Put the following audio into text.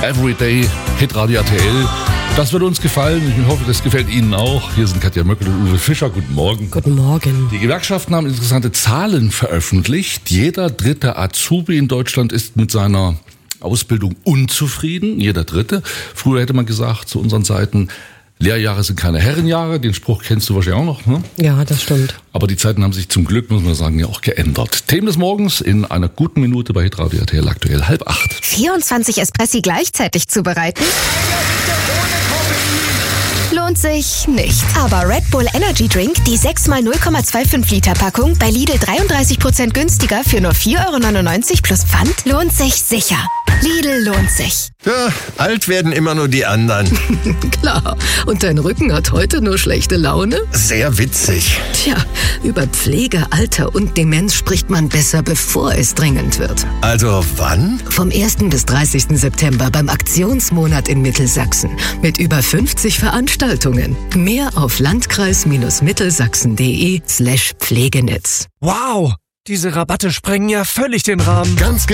Everyday, Hitradio RTL. Das wird uns gefallen. Ich hoffe, das gefällt Ihnen auch. Hier sind Katja Möckel und Uwe Fischer. Guten Morgen. Guten Morgen. Die Gewerkschaften haben interessante Zahlen veröffentlicht. Jeder dritte Azubi in Deutschland ist mit seiner Ausbildung unzufrieden. Jeder dritte. Früher hätte man gesagt, zu unseren Zeiten, Lehrjahre sind keine Herrenjahre. Den Spruch kennst du wahrscheinlich auch noch, ne? Ja, das stimmt. Aber die Zeiten haben sich zum Glück, muss man sagen, ja auch geändert. Themen des Morgens in einer guten Minute bei Hitradio RTL aktuell 7:30. 24 Espressi gleichzeitig zubereiten? Lohnt sich nicht. Aber Red Bull Energy Drink, die 6x 0,25 Liter Packung, bei Lidl 33% günstiger für nur 4,99 € plus Pfand, lohnt sich sicher. Lidl lohnt sich. Ja, alt werden immer nur die anderen. Klar. Und dein Rücken hat heute nur schlechte Laune? Sehr witzig. Tja, über Pflege, Alter und Demenz spricht man besser, bevor es dringend wird. Also wann? Vom 1. bis 30. September beim Aktionsmonat in Mittelsachsen. Mit über 50 Veranstaltungen. Mehr auf landkreis-mittelsachsen.de/Pflegenetz. Wow, diese Rabatte sprengen ja völlig den Rahmen. Ganz